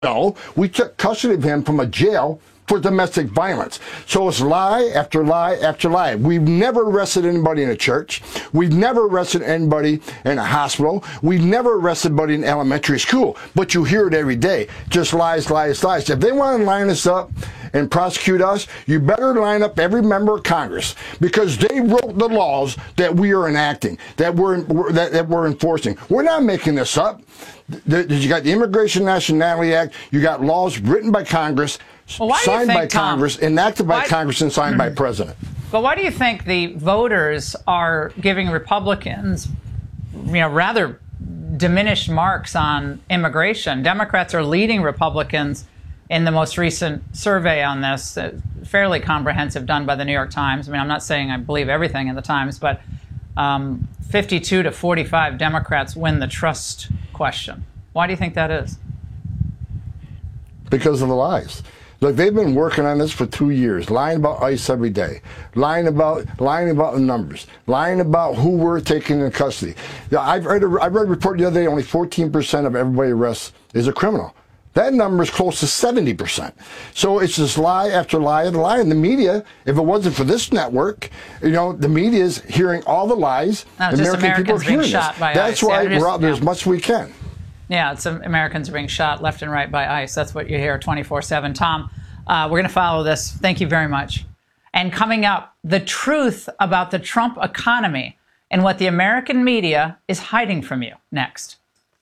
No, we took custody of him from a jail for domestic violence. So it's lie after lie after lie. We've never arrested anybody in a church. We've never arrested anybody in a hospital. We've never arrested anybody in elementary school. But you hear it every day. Just lies, lies, lies. If they want to line us up and prosecute us, you better line up every member of Congress, because they wrote the laws that we are enacting, that we're enforcing. We're not making this up. You got the Immigration Nationality Act. You got laws written by Congress, signed by Congress, enacted by Congress, and signed by President. But why do you think the voters are giving Republicans, rather diminished marks on immigration? Democrats are leading Republicans in the most recent survey on this, fairly comprehensive, done by the New York Times. I mean, I'm not saying I believe everything in the Times, but 52 to 45 Democrats win the trust question. Why do you think that is? Because of the lies. Look, they've been working on this for 2 years, lying about ICE every day, lying about the numbers, lying about who we're taking in custody. I read a report the other day, only 14% of everybody arrested is a criminal. That number is close to 70%. So it's just lie after lie after lie. And the media, if it wasn't for this network, the media is hearing all the lies. American people are hearing this. That's why we're out there as much as we can. Yeah, it's Americans are being shot left and right by ICE. That's what you hear 24/7. Tom, we're going to follow this. Thank you very much. And coming up, the truth about the Trump economy and what the American media is hiding from you. Next.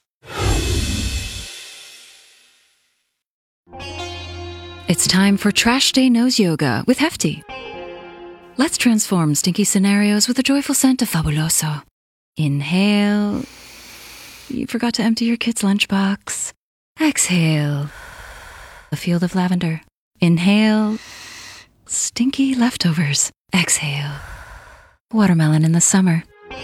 It's time for Trash Day Nose Yoga with Hefty. Let's transform stinky scenarios with the joyful scent of Fabuloso. Inhale. You forgot to empty your kid's lunchbox. Exhale. A field of lavender. Inhale. Stinky leftovers. Exhale. Watermelon in the summer.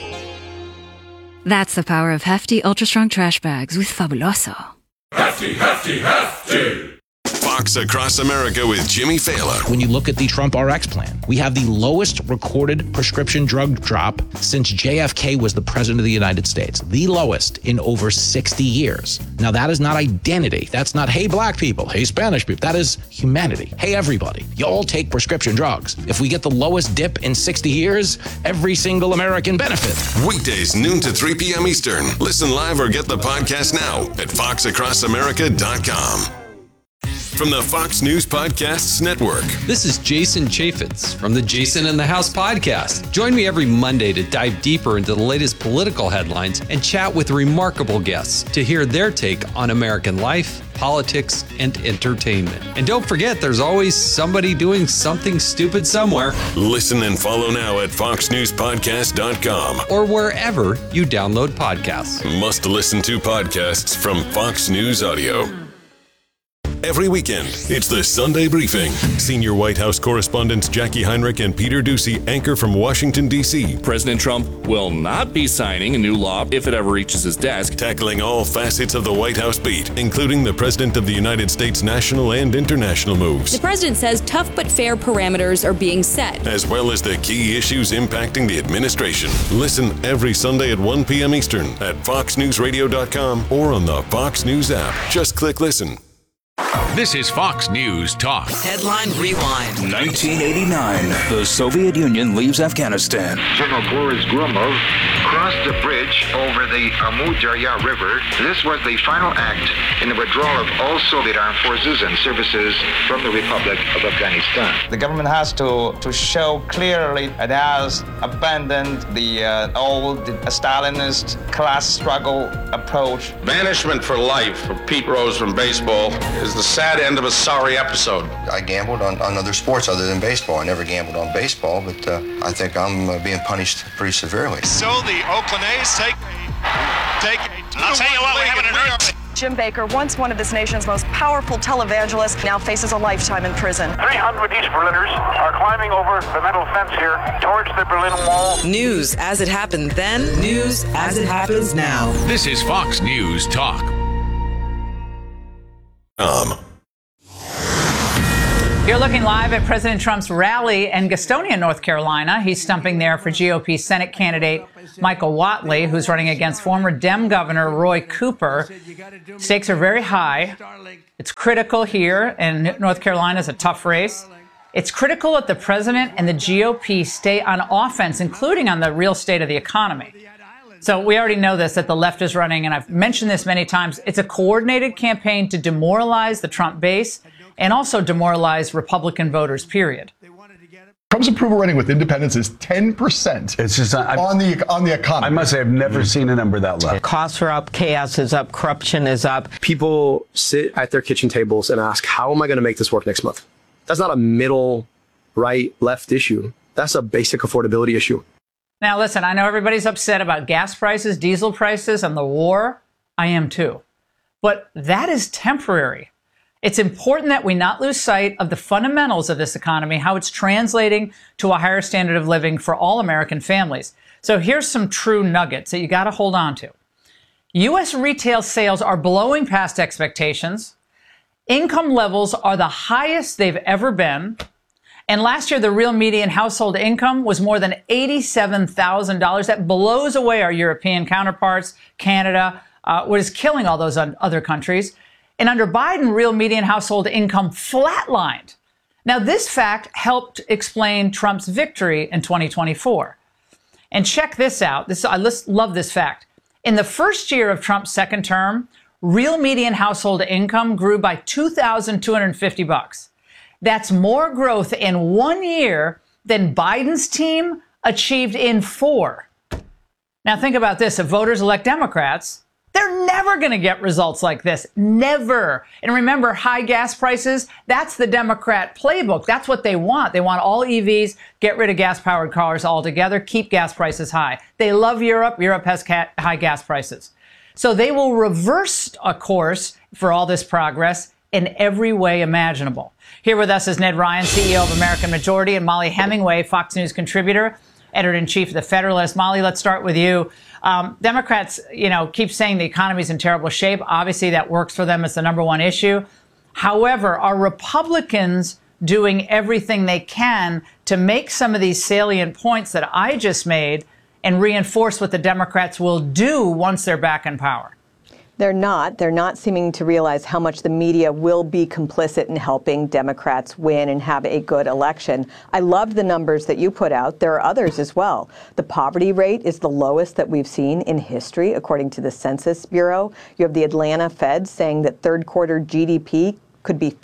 That's the power of Hefty Ultra Strong Trash Bags with Fabuloso. Hefty, Hefty, Hefty! Fox Across America with Jimmy Fallon. When you look at the Trump RX plan, we have the lowest recorded prescription drug drop since JFK was the president of the United States. The lowest in over 60 years. Now, that is not identity. That's not, hey, black people, hey, Spanish people. That is humanity. Hey, everybody, you all take prescription drugs. If we get the lowest dip in 60 years, every single American benefit. Weekdays, noon to 3 p.m. Eastern. Listen live or get the podcast now at foxacrossamerica.com. From the Fox News Podcasts Network. This is Jason Chaffetz from the Jason in the House podcast. Join me every Monday to dive deeper into the latest political headlines and chat with remarkable guests to hear their take on American life, politics, and entertainment. And don't forget, there's always somebody doing something stupid somewhere. Listen and follow now at foxnewspodcast.com or wherever you download podcasts. Must listen to podcasts from Fox News Audio. Every weekend, it's the Sunday Briefing. Senior White House correspondents Jackie Heinrich and Peter Doocy anchor from Washington, D.C. President Trump will not be signing a new law if it ever reaches his desk. Tackling all facets of the White House beat, including the President of the United States national and international moves. The president says tough but fair parameters are being set, as well as the key issues impacting the administration. Listen every Sunday at 1 p.m. Eastern at foxnewsradio.com or on the Fox News app. Just click listen. This is Fox News Talk. Headline Rewind. 1989. The Soviet Union leaves Afghanistan. General Boris Gromov crossed the bridge over the Amu Darya River. This was the final act in the withdrawal of all Soviet armed forces and services from the Republic of Afghanistan. The government has to show clearly it has abandoned the old Stalinist class struggle approach. Banishment for life for Pete Rose from baseball is the sad end of a sorry episode. I gambled on other sports other than baseball. I never gambled on baseball, but I think I'm being punished pretty severely. So the Oakland A's take I'll tell you what, we're having an earth. Jim Baker, once one of this nation's most powerful televangelists, now faces a lifetime in prison. 300 East Berliners are climbing over the metal fence here towards the Berlin Wall. News as it happened then, news as it happens now. This is Fox News Talk. You're looking live at President Trump's rally in Gastonia, North Carolina. He's stumping there for GOP Senate candidate Michael Whatley, who's running against former Dem Governor Roy Cooper. Stakes are very high. It's critical here, and North Carolina is a tough race. It's critical that the president and the GOP stay on offense, including on the real state of the economy. So we already know this, that the left is running, and I've mentioned this many times. It's a coordinated campaign to demoralize the Trump base and also demoralize Republican voters, period. Trump's approval rating with independents is 10%. It's just on the economy. I must say I've never seen a number that low. Costs are up, chaos is up, corruption is up. People sit at their kitchen tables and ask, how am I going to make this work next month? That's not a middle, right, left issue. That's a basic affordability issue. Now, listen, I know everybody's upset about gas prices, diesel prices, and the war. I am too. But that is temporary. It's important that we not lose sight of the fundamentals of this economy, how it's translating to a higher standard of living for all American families. So here's some true nuggets that you got to hold on to. U.S. retail sales are blowing past expectations. Income levels are the highest they've ever been. And last year, the real median household income was more than $87,000. That blows away our European counterparts, Canada, what is killing all those other countries. And under Biden, real median household income flatlined. Now, this fact helped explain Trump's victory in 2024. And check this out. I love this fact. In the first year of Trump's second term, real median household income grew by $2,250. That's more growth in 1 year than Biden's team achieved in 4. Now, think about this. If voters elect Democrats, they're never going to get results like this. Never. And remember, high gas prices, that's the Democrat playbook. That's what they want. They want all EVs, get rid of gas-powered cars altogether, keep gas prices high. They love Europe. Europe has high gas prices. So they will reverse a course for all this progress in every way imaginable. Here with us is Ned Ryan, CEO of American Majority, and Molly Hemingway, Fox News contributor, editor-in-chief of The Federalist. Molly, let's start with you. Democrats, keep saying the economy's in terrible shape. Obviously, that works for them. It's the number one issue. However, are Republicans doing everything they can to make some of these salient points that I just made and reinforce what the Democrats will do once they're back in power? They're not. They're not seeming to realize how much the media will be complicit in helping Democrats win and have a good election. I loved the numbers that you put out. There are others as well. The poverty rate is the lowest that we've seen in history, according to the Census Bureau. You have the Atlanta Fed saying that third quarter GDP could be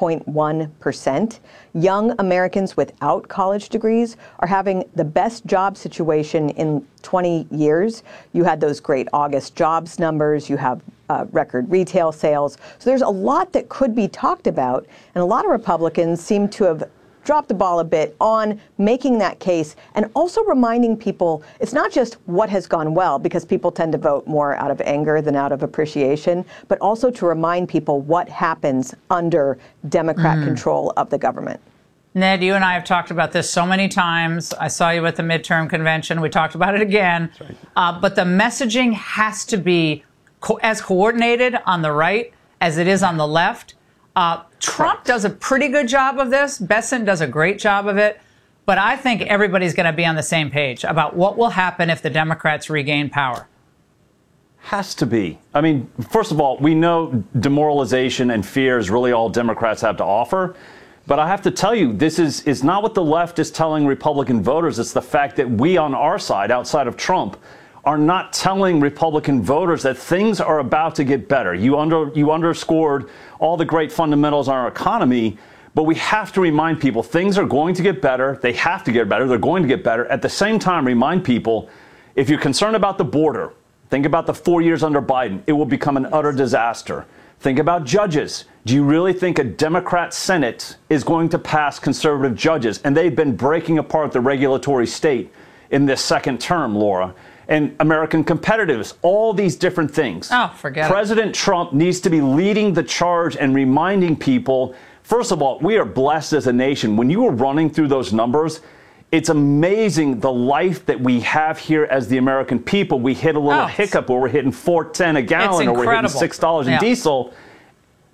5.1%. Young Americans without college degrees are having the best job situation in 20 years. You had those great August jobs numbers. You have record retail sales. So there's a lot that could be talked about. And a lot of Republicans seem to have dropped the ball a bit on making that case and also reminding people it's not just what has gone well, because people tend to vote more out of anger than out of appreciation, but also to remind people what happens under Democrat control of the government. Ned, you and I have talked about this so many times. I saw you at the midterm convention. We talked about it again. Right. But the messaging has to be as coordinated on the right as it is on the left. Trump does a pretty good job of this. Bessent does a great job of it. But I think everybody's going to be on the same page about what will happen if the Democrats regain power. Has to be. I mean, first of all, we know demoralization and fear is really all Democrats have to offer. But I have to tell you, this is not what the left is telling Republican voters. It's the fact that we on our side, outside of Trump, are not telling Republican voters that things are about to get better. You underscored all the great fundamentals in our economy, but we have to remind people things are going to get better. They have to get better. They're going to get better. At the same time, remind people, if you're concerned about the border, think about the 4 years under Biden. It will become an utter disaster. Think about judges. Do you really think a Democrat Senate is going to pass conservative judges? And they've been breaking apart the regulatory state in this second term, Laura. And American competitiveness, all these different things. Oh, forget it. President Trump needs to be leading the charge and reminding people, first of all, we are blessed as a nation. When you were running through those numbers, it's amazing the life that we have here as the American people. We hit a little hiccup where we're hitting $4.10 a gallon or we're hitting $6 in diesel.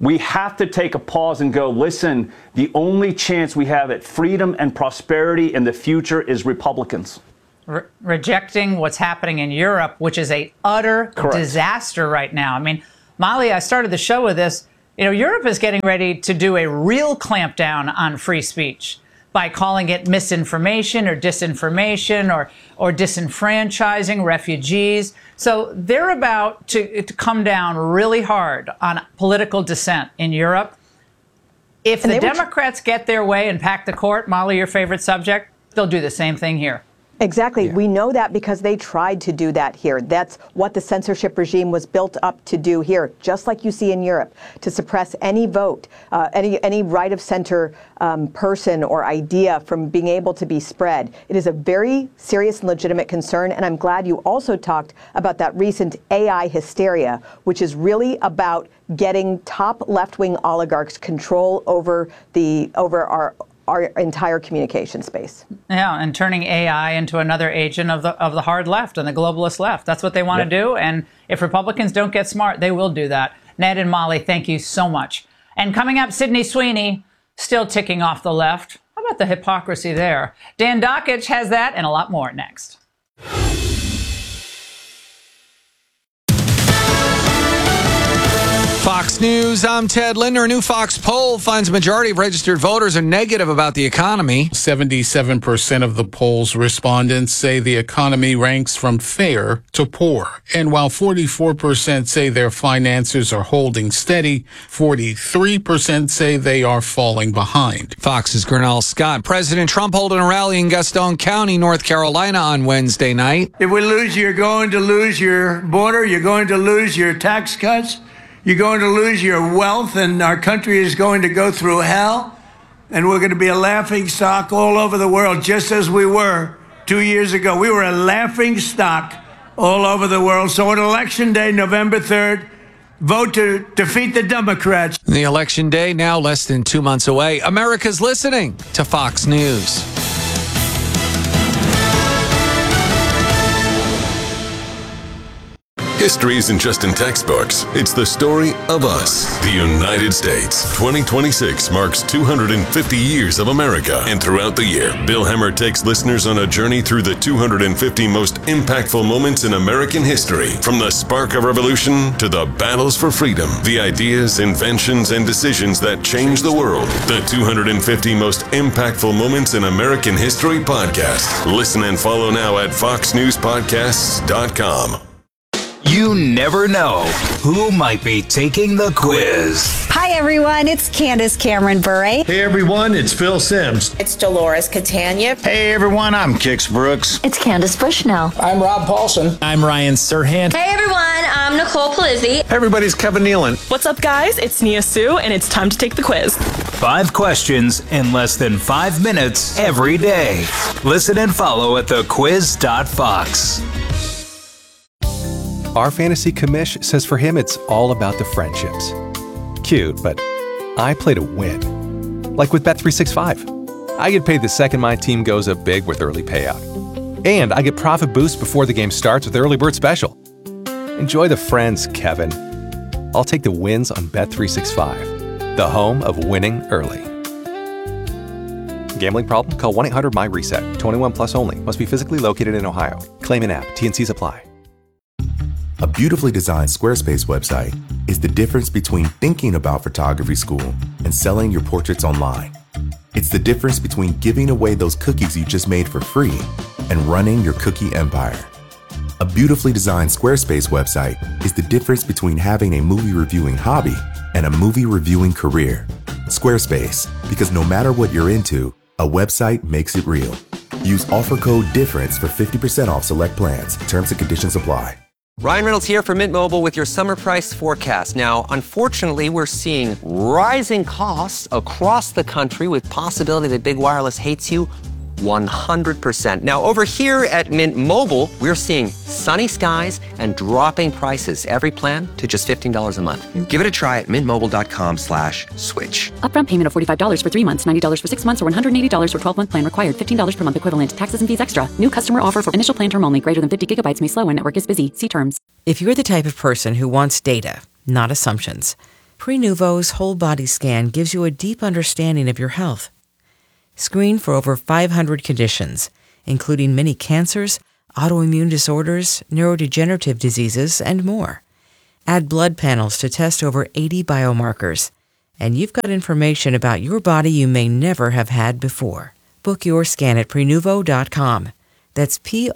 We have to take a pause and go, listen, the only chance we have at freedom and prosperity in the future is Republicans. Rejecting what's happening in Europe, which is a utter disaster right now. I mean, Molly, I started the show with this. Europe is getting ready to do a real clampdown on free speech by calling it misinformation or disinformation or disenfranchising refugees. So they're about to come down really hard on political dissent in Europe. If the Democrats get their way and pack the court, Molly, your favorite subject, they'll do the same thing here. Exactly. Yeah. We know that because they tried to do that here. That's what the censorship regime was built up to do here, just like you see in Europe, to suppress any vote, any right of center person or idea from being able to be spread. It is a very serious and legitimate concern, and I'm glad you also talked about that recent AI hysteria, which is really about getting top left-wing oligarchs control over our entire communication space. Yeah, and turning AI into another agent of the hard left and the globalist left. That's what they want to do. And if Republicans don't get smart, they will do that. Ned and Molly, thank you so much. And coming up, Sydney Sweeney, still ticking off the left. How about the hypocrisy there? Dan Dakich has that and a lot more next. Fox News, I'm Ted Linder. A new Fox poll finds a majority of registered voters are negative about the economy. 77% of the poll's respondents say the economy ranks from fair to poor. And while 44% say their finances are holding steady, 43% say they are falling behind. Fox's Grinnell Scott. President Trump holding a rally in Gaston County, North Carolina on Wednesday night. If we lose, you're going to lose your border. You're going to lose your tax cuts. You're going to lose your wealth, and our country is going to go through hell, and we're going to be a laughing stock all over the world, just as we were 2 years ago. We were a laughing stock all over the world. So on Election Day, November 3rd, vote to defeat the Democrats. The election day now less than 2 months away. America's listening to Fox News. History isn't just in textbooks. It's the story of us, the United States. 2026 marks 250 years of America. And throughout the year, Bill Hemmer takes listeners on a journey through the 250 most impactful moments in American history. From the spark of revolution to the battles for freedom, the ideas, inventions, and decisions that changed the world. The 250 most impactful moments in American history podcast. Listen and follow now at foxnewspodcasts.com. You never know who might be taking the quiz. Hi, everyone. It's Candace Cameron Bure. Hey, everyone. It's Phil Sims. It's Dolores Catania. Hey, everyone. I'm Kix Brooks. It's Candace Bushnell. I'm Rob Paulson. I'm Ryan Serhant. Hey, everyone. I'm Nicole Palizzi. Hey, everybody's Kevin Nealon. What's up, guys? It's Nia Sue, and it's time to take the quiz. 5 questions in less than 5 minutes every day. Listen and follow at thequiz.fox. Our fantasy commish says for him it's all about the friendships. Cute, but I play to win. Like with Bet365. I get paid the second my team goes up big with early payout. And I get profit boost before the game starts with Early Bird Special. Enjoy the friends, Kevin. I'll take the wins on Bet365, the home of winning early. Gambling problem? Call 1-800-MY-RESET. 21 plus only. Must be physically located in Ohio. Claim in app. T&Cs apply. A beautifully designed Squarespace website is the difference between thinking about photography school and selling your portraits online. It's the difference between giving away those cookies you just made for free and running your cookie empire. A beautifully designed Squarespace website is the difference between having a movie reviewing hobby and a movie reviewing career. Squarespace, because no matter what you're into, a website makes it real. Use offer code DIFFERENCE for 50% off select plans. Terms and conditions apply. Ryan Reynolds here from Mint Mobile with your summer price forecast. Now, unfortunately, we're seeing rising costs across the country with possibility that big wireless hates you 100%. Now, over here at Mint Mobile, we're seeing sunny skies and dropping prices. Every plan to just $15 a month. Give it a try at mintmobile.com/switch. Upfront payment of $45 for 3 months, $90 for 6 months, or $180 for 12-month plan required. $15 per month equivalent. Taxes and fees extra. New customer offer for initial plan term only. Greater than 50 gigabytes may slow when network is busy. See terms. If you're the type of person who wants data, not assumptions, Prenuvo's whole body scan gives you a deep understanding of your health. Screen for over 500 conditions, including many cancers, autoimmune disorders, neurodegenerative diseases, and more. Add blood panels to test over 80 biomarkers, and you've got information about your body you may never have had before. Book your scan at Prenuvo.com. That's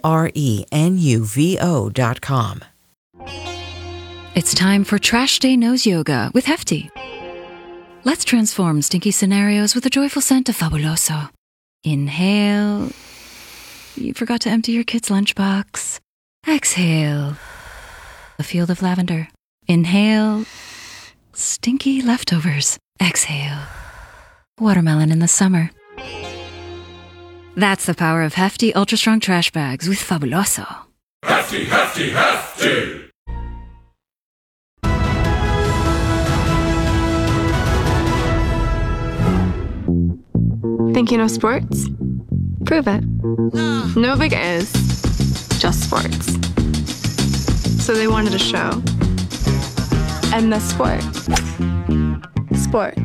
Prenuvo.com. It's time for Trash Day Nose Yoga with Hefty. Let's transform stinky scenarios with a joyful scent of Fabuloso. Inhale. You forgot to empty your kid's lunchbox. Exhale. A field of lavender. Inhale. Stinky leftovers. Exhale. Watermelon in the summer. That's the power of Hefty Ultra Strong Trash Bags with Fabuloso. Hefty, hefty, hefty! Think you know sports? Prove it. No big is, just sports. So they wanted a show. And the sport. Sports.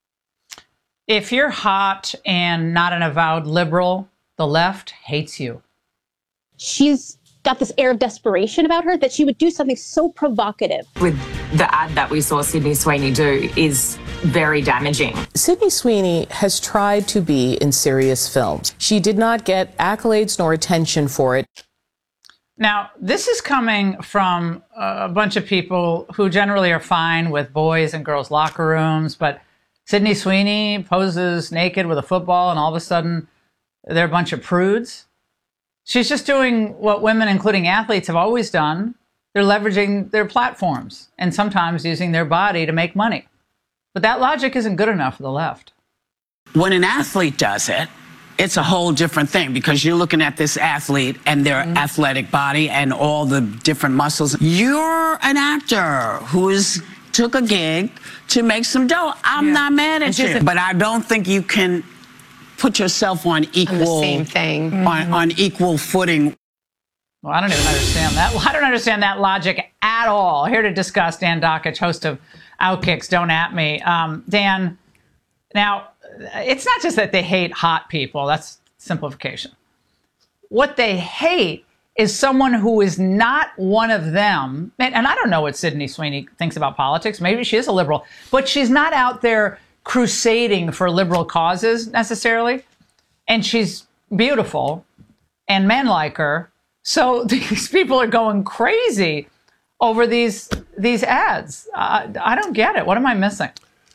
If you're hot and not an avowed liberal, the left hates you. She's got this air of desperation about her that she would do something so provocative. With the ad that we saw Sydney Sweeney do is very damaging. Sydney Sweeney has tried to be in serious films. She did not get accolades nor attention for it. Now, this is coming from a bunch of people who generally are fine with boys and girls' locker rooms, but Sydney Sweeney poses naked with a football and all of a sudden they're a bunch of prudes. She's just doing what women, including athletes, have always done. They're leveraging their platforms and sometimes using their body to make money. But that logic isn't good enough for the left. When an athlete does it, it's a whole different thing because you're looking at this athlete and their athletic body and all the different muscles. You're an actor who took a gig to make some dough. I'm not mad at you, but I don't think you can put yourself on equal, the same thing. On equal footing. Well, I don't even understand that. I don't understand that logic at all. Here to discuss, Dan Dakich, host of Outkicks, Don't At Me. Dan, now, it's not just that they hate hot people. That's simplification. What they hate is someone who is not one of them. And I don't know what Sydney Sweeney thinks about politics. Maybe she is a liberal. But she's not out there crusading for liberal causes necessarily. And she's beautiful. And men like her. So these people are going crazy over these ads. I don't get it. What am I missing?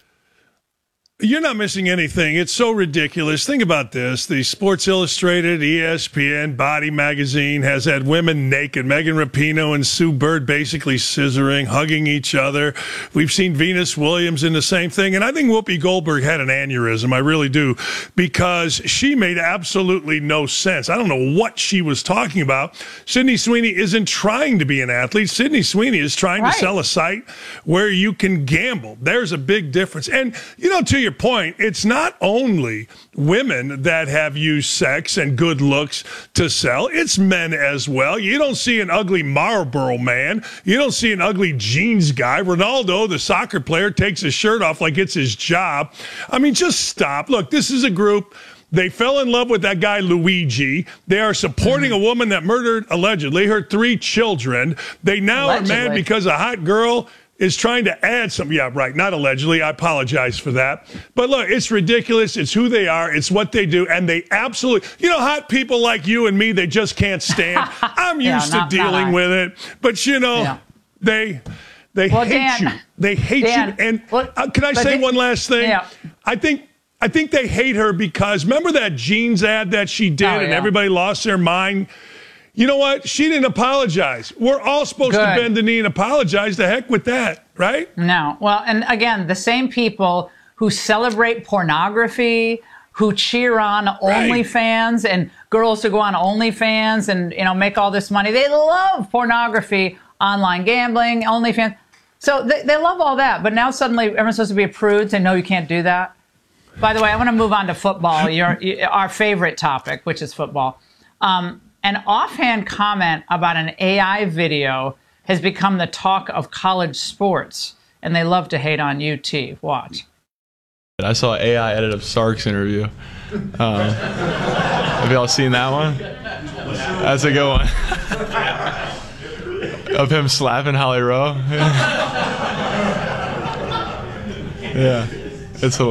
You're not missing anything. It's so ridiculous. Think about this. The Sports Illustrated, ESPN, Body Magazine has had women naked. Megan Rapinoe and Sue Bird basically scissoring, hugging each other. We've seen Venus Williams in the same thing. And I think Whoopi Goldberg had an aneurysm. I really do. Because she made absolutely no sense. I don't know what she was talking about. Sydney Sweeney isn't trying to be an athlete. Sydney Sweeney is trying to sell a site where you can gamble. There's a big difference. And, to your point, it's not only women that have used sex and good looks to sell. It's men as well. You don't see an ugly Marlboro man. You don't see an ugly jeans guy. Ronaldo, the soccer player, takes his shirt off like it's his job. I mean, just stop. Look, this is a group. They fell in love with that guy, Luigi. They are supporting a woman that murdered, allegedly, her 3 children. They now are mad because a hot girl is trying to add some. Yeah, right. Not allegedly. I apologize for that. But look, it's ridiculous. It's who they are. It's what they do. And they absolutely, hot people like you and me, they just can't stand. I'm used to dealing with it. But, they hate you. They hate you. And can I say one last thing? Yeah. I think they hate her because remember that jeans ad that she did and everybody lost their mind? You know what? She didn't apologize. We're all supposed to bend the knee and apologize. The heck with that, right? No. Well, and again, the same people who celebrate pornography, who cheer on OnlyFans and girls who go on OnlyFans and, make all this money. They love pornography, online gambling, OnlyFans. So they love all that. But now suddenly everyone's supposed to be a prude saying, no, you can't do that. By the way, I want to move on to football, our favorite topic, which is football. An offhand comment about an AI video has become the talk of college sports. and they love to hate on UT. Watch. I saw an AI edit of Sark's interview. Have y'all seen that one? That's a good one. Of him slapping Holly Rowe. Yeah, it's hilarious.